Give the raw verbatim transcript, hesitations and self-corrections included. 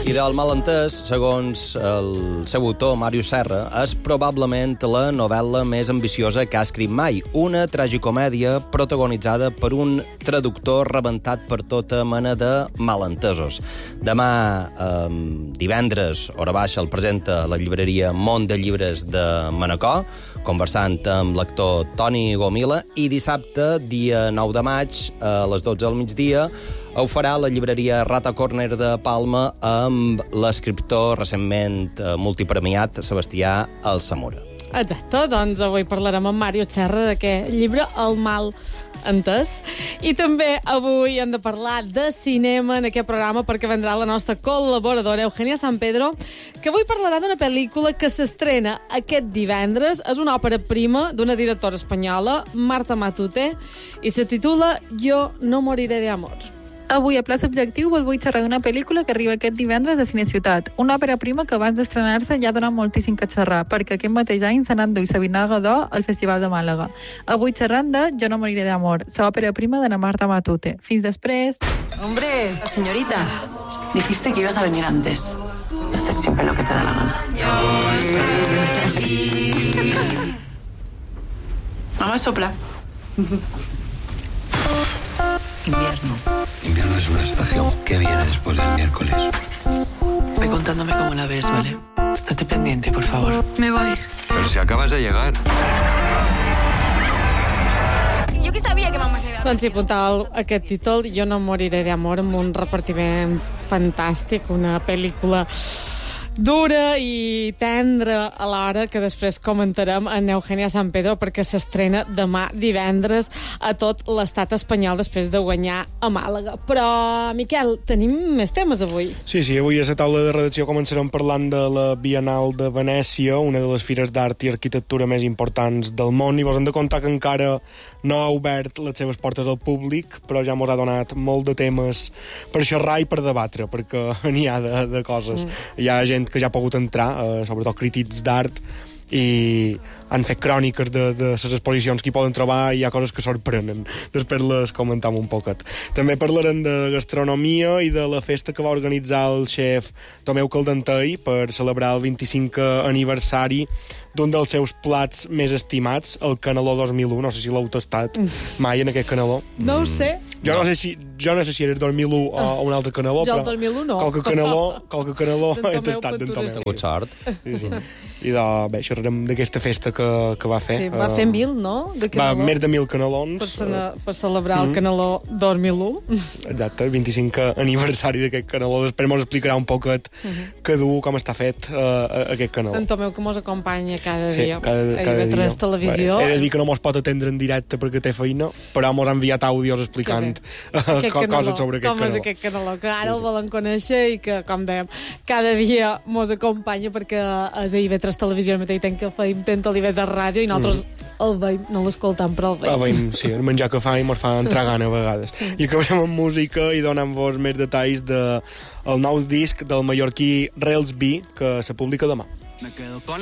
I del malentès, segons el seu autor, Màrius Serra, és probablement la novel·la més ambiciosa que ha escrit mai. Una tragicomèdia protagonitzada per un traductor rebentat per tota mena de malentesos. Demà, eh, divendres, hora baixa, el presenta la llibreria Mont de Llibres de Manacor, conversant amb l'actor Toni Gomila, i dissabte, dia nou de maig, a les dotze del migdia, ho farà la llibreria Rata Corner de Palma amb l'escriptor recentment multipremiat Sebastià Alsamora. Exacte, doncs avui parlarem amb Màrius Serra d'aquest llibre, El mal entès. I també avui hem de parlar de cinema en aquest programa perquè vendrà la nostra col·laboradora Eugènia San Pedro, que avui parlarà d'una pel·lícula que s'estrena aquest divendres. És una òpera prima d'una directora espanyola, Marta Matute, i se titula Jo no moriré de amor. Avui, a Pla Subjectiu, vos vull xerrar d'una pel·lícula que arriba aquest divendres a Cine Ciutat. Una òpera prima que abans d'estrenar-se ja dona moltíssim que xerrar, perquè aquest mateix any s'ha anat duit Sabina Godó al Festival de Màlaga. Avui xerrant de Jo no moriré d'amor, la òpera prima de la Marta Matute. Fins després. Hombre, señorita, dijiste que ibas a venir antes. Haces siempre lo que te da la gana. Mamá, sopla. Invierno. Invierno es una estación que viene después del miércoles. Ve contándome cómo la ves, ¿vale? Estate pendiente, por favor. Me voy. Pero si acabas de llegar. Jo que sabia que mamà s'havia... Doncs si apuntava aquest títol, Jo no moriré d'amor, amb un repartiment fantàstic, una pel·lícula dura i tendra alhora, que després comentarem en Eugènia San Pedro, perquè s'estrena demà divendres a tot l'estat espanyol després de guanyar a Màlaga. Però, Miquel, tenim més temes avui. Sí, sí, avui a la taula de redacció començarem parlant de la Bienal de Venècia, una de les fires d'art i arquitectura més importants del món, i vos hem de contar que encara no ha obert les seves portes al públic, però ja mos ha donat molt de temes per xerrar i per debatre, perquè n'hi ha de, de coses. Mm. Hi ha gent que ja ha pogut entrar, eh, sobretot crítics d'art, i han fet cròniques de, de les exposicions que hi poden trobar, i hi ha coses que sorprenen. Després les comentam un poquet. També parlarem de gastronomia i de la festa que va organitzar el xef Tomeu Caldentei per celebrar el vint-i-cinquè aniversari d'un dels seus plats més estimats, el caneló dos mil u. No sé si l'heu tastat mai en aquest caneló. No ho sé. Jo no sé si, jo no sé si era el dos mil u o un altre caneló, jo però... el dos mil u no. Qualque caneló, qualque caneló he Tomeu tastat d'en Tomeu. Tingut sort. Sí, sí. I de, bé, xerrarem d'aquesta festa que, que va fer. Sí, va fer mil, no? De va, caneló. més de mil canelons. Per, cena, per celebrar el caneló dos mil u. Exacte, el vint-i-cinquè aniversari d'aquest caneló. Després mos explicarà un poquet uh -huh. que dur, com està fet uh, aquest caneló. En Tomeu, que mos acompanya cada sí, dia. cada, cada a I V tres dia. Televisió. Bé, he de dir que no mos pot atendre en directe perquè té feina, però mos ha enviat àudios explicant uh, coses sobre aquest com caneló. Com és aquest caneló, que ara sí, sí. el volen conèixer i que, com dèiem, cada dia mos acompanya, perquè a I V tres Televisió mateix tenc que feim tant a l'I V tres Ràdio i nosaltres mm. el veiem, no l'escoltam, però el veiem. El veiem, sí, el menjar que fa i mos fa entrar gana a vegades. I acabarem amb música i donant-vos més detalls del nou disc del mallorquí Rails B, que se publica demà. Me quedo con